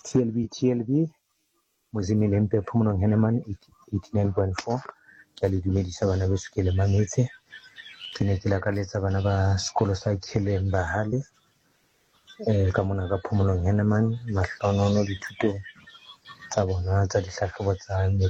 TLB Mozini Lempe Phomolong Henneman 89.4 ke le dumedisa bana beso ke le mametse ke ne ke la ka letsa bana ba sekolo sa Keleng Bahale ka mona ka Phomolong Henneman mahlonono dithutong tsa bona tsa dihlahlobo tsa